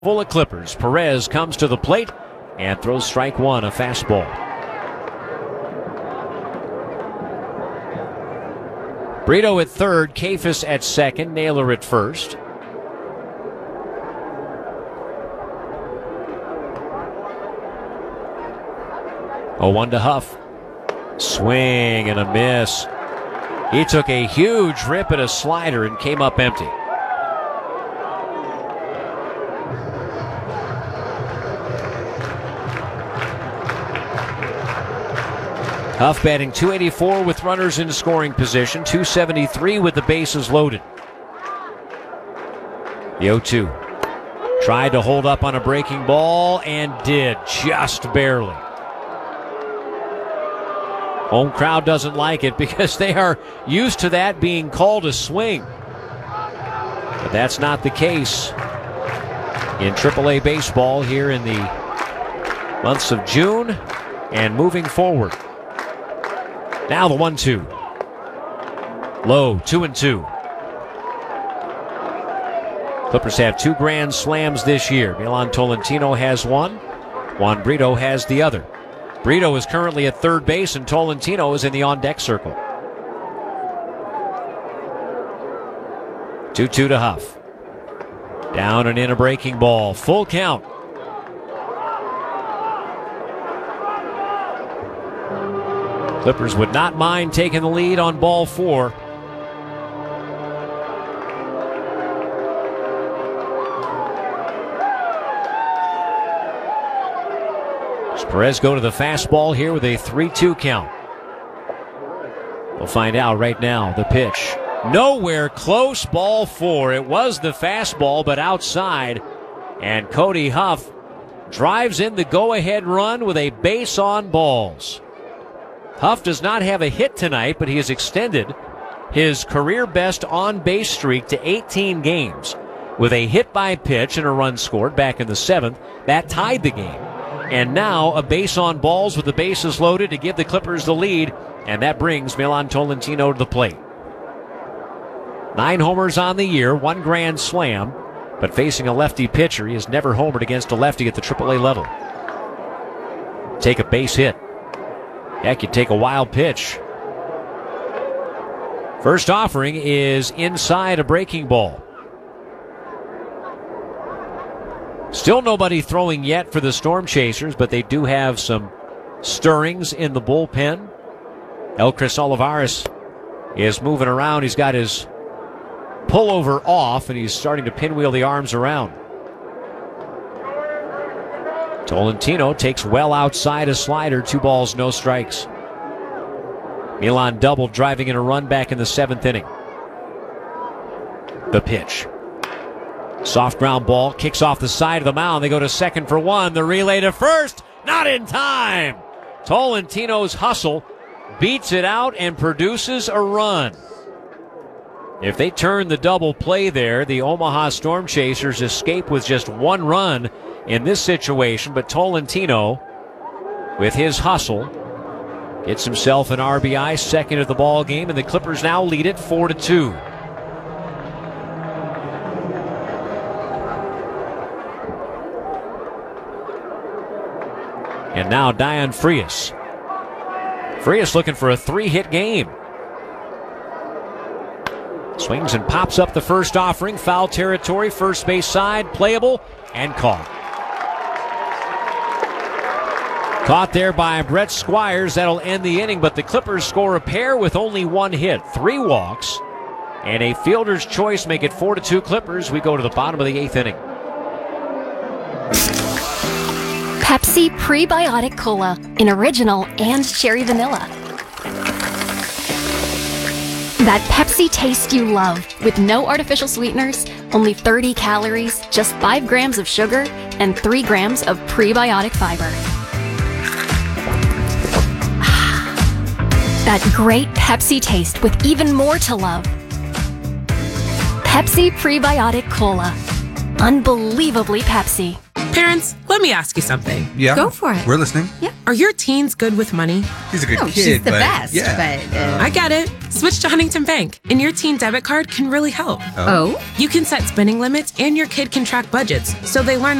Full of Clippers. Perez comes to the plate and throws strike one, a fastball. Brito at third, Kefis at second, Naylor at first. Oh, 1 to Huff. Swing and a miss. He took a huge rip at a slider and came up empty. Huff batting .284 with runners in scoring position, .273 with the bases loaded. The 0-2. Tried to hold up on a breaking ball and did, just barely. Home crowd doesn't like it because they are used to that being called a swing. But that's not the case in AAA baseball here in the months of June and moving forward. Now the 1-2. Low, 2-2. Clippers have 2 grand slams this year. Milan Tolentino has one. Juan Brito has the other. Brito is currently at third base and Tolentino is in the on-deck circle. 2-2 to Huff. Down and in a breaking ball. Full count. Clippers would not mind taking the lead on ball 4. Does Perez go to the fastball here with a 3-2 count? We'll find out right now. The pitch. Nowhere close, ball 4. It was the fastball, but outside. And Cody Huff drives in the go-ahead run with a base on balls. Huff does not have a hit tonight, but he has extended his career-best on-base streak to 18 games with a hit by pitch and a run scored back in the 7th. That tied the game. And now a base on balls with the bases loaded to give the Clippers the lead, and that brings Milan Tolentino to the plate. 9 homers on the year, 1 grand slam, but facing a lefty pitcher, he has never homered against a lefty at the AAA level. Take a base hit. Heck, you take a wild pitch. First offering is inside a breaking ball. Still nobody throwing yet for the Storm Chasers, but they do have some stirrings in the bullpen. Elkris Olivares is moving around. He's got his pullover off, and he's starting to pinwheel the arms around. Tolentino takes well outside a slider. 2 balls, no strikes. Milan doubled, driving in a run back in the 7th inning. The pitch. Soft ground ball, kicks off the side of the mound. They go to second for 1. The relay to first, not in time. Tolentino's hustle beats it out and produces a run. If they turn the double play there, the Omaha Storm Chasers escape with just 1 run in this situation, but Tolentino, with his hustle, gets himself an RBI, second of the ball game, and the Clippers now lead it 4-2. And now Dion Frias. Frias looking for a 3-hit game. Swings and pops up the first offering. Foul territory, first base side, playable, and caught. Caught there by Brett Squires. That'll end the inning, but the Clippers score a pair with only 1 hit. 3 walks and a fielder's choice make it 4-2 Clippers. We go to the bottom of the 8th inning. Pepsi Prebiotic Cola in original and cherry vanilla. That Pepsi taste you love with no artificial sweeteners, only 30 calories, just 5 grams of sugar, and 3 grams of prebiotic fiber. That great Pepsi taste with even more to love. Pepsi Prebiotic Cola. Unbelievably Pepsi. Parents, let me ask you something. Yeah. Go for it. We're listening. Yeah. Are your teens good with money? He's a good kid. She's the but, best. Yeah. But I get it. Switch to Huntington Bank, and your teen debit card can really help. oh. You can set spending limits, and your kid can track budgets, so they learn